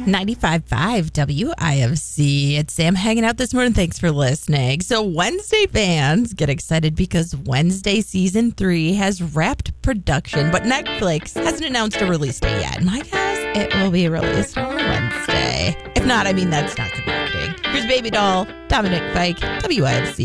95.5 WIFC. It's Sam hanging out this morning. Thanks for listening. So Wednesday fans get excited because Wednesday season 3 has wrapped production, but Netflix hasn't announced a release date yet. My guess, it will be released on Wednesday. If not, that's not good marketing. Here's Baby Doll, Dominic Fike, WIFC.